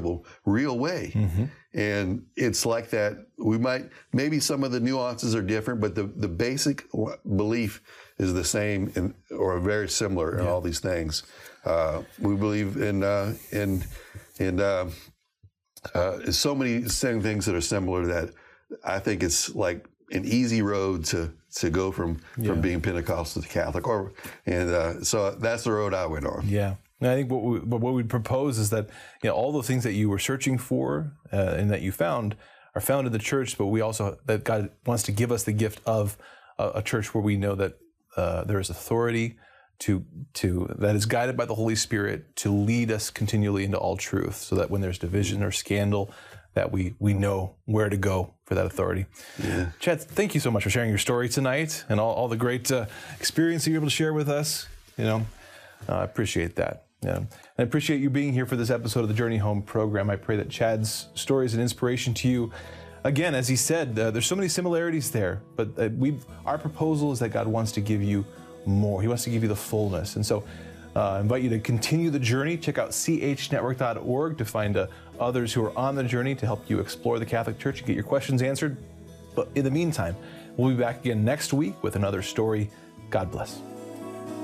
Bible real way. And it's like that. Maybe some of the nuances are different, but the basic belief is the same or very similar in all these things. We believe in so many same things that are similar that I think it's like an easy road to go from being Pentecostal to Catholic, so that's the road I went on. Yeah. And I think what we'd propose is that all the things that you were searching for and that you found are found in the church, but we also that God wants to give us the gift of a church where we know that there is authority to that is guided by the Holy Spirit to lead us continually into all truth, so that when there's division or scandal, that we know where to go for that authority. Yeah. Chad, thank you so much for sharing your story tonight and all the great experience that you're able to share with us. I appreciate that. Yeah. And I appreciate you being here for this episode of the Journey Home program. I pray that Chad's story is an inspiration to you. Again, as he said, there's so many similarities there, but our proposal is that God wants to give you more. He wants to give you the fullness. And so I invite you to continue the journey. Check out chnetwork.org to find others who are on the journey to help you explore the Catholic Church and get your questions answered. But in the meantime, we'll be back again next week with another story. God bless.